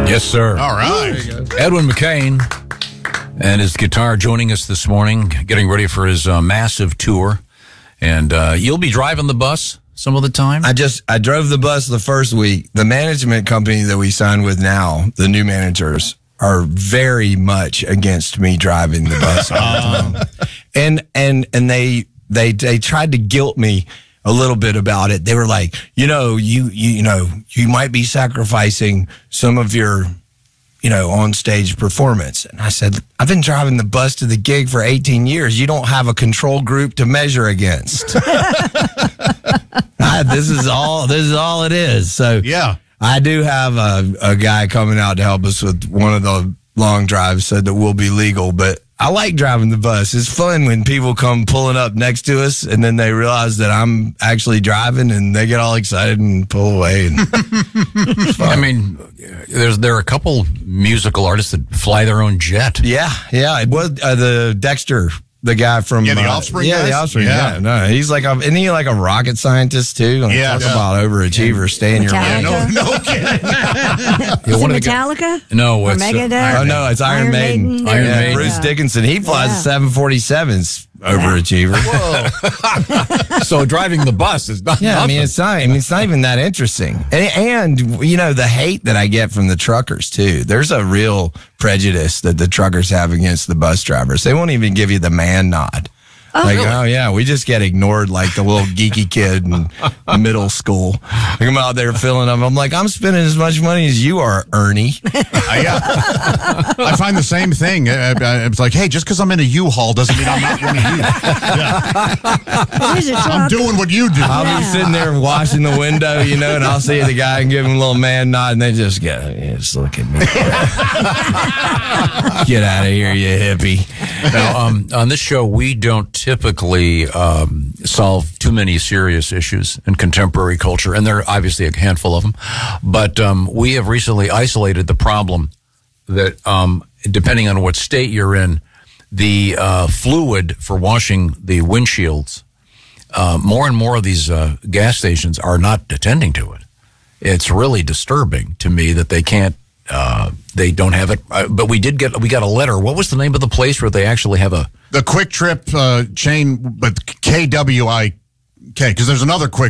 Yes, sir. All right. Edwin McCain and his guitar joining us this morning, getting ready for his massive tour. And you'll be driving the bus some of the time? I drove the bus the first week. The management company that we signed with now, the new managers, are very much against me driving the bus all the time. And they tried to guilt me a little bit about it. They were like, you might be sacrificing some of your, on stage performance. And I said, I've been driving the bus to the gig for 18 years. You don't have a control group to measure against. This is all it is. So yeah, I do have a guy coming out to help us with one of the long drives, said that will be legal, but I like driving the bus. It's fun when people come pulling up next to us and then they realize that I'm actually driving and they get all excited and pull away. And I mean, there are a couple musical artists that fly their own jet. Yeah. It was the Dexter, the guy from The Offspring. The Offspring. Yeah, no, he's like isn't he like a rocket scientist too? Talk about overachievers. Stay in your lane. No kidding. Is it Metallica? No, or it's Megadeth? Oh no, it's Iron Maiden. Iron Maiden. Bruce Dickinson. He flies 747s. Overachiever. Whoa. So driving the bus is not. Yeah, nothing. it's not even that interesting. And the hate that I get from the truckers too. There's a real prejudice that the truckers have against the bus drivers. They won't even give you the man nod. Really? Oh yeah, we just get ignored like the little geeky kid in middle school. I'm out there filling up. I'm like, I'm spending as much money as you are, Ernie. I find the same thing. It's like, hey, just because I'm in a U-Haul doesn't mean I'm not one of you. I'm doing what you do. I'll be sitting there washing the window, and I'll see the guy and give him a little man nod, and they just go, just look at me. Get out of here, you hippie. Now, on this show, we don't typically solve too many serious issues in contemporary culture, and there are obviously a handful of them. But we have recently isolated the problem that, depending on what state you're in, the fluid for washing the windshields, more and more of these gas stations are not attending to it. It's really disturbing to me that they can't. They don't have it, but we got a letter. What was the name of the place where they actually have the Quick Trip chain, but KWIK, because there's another Quick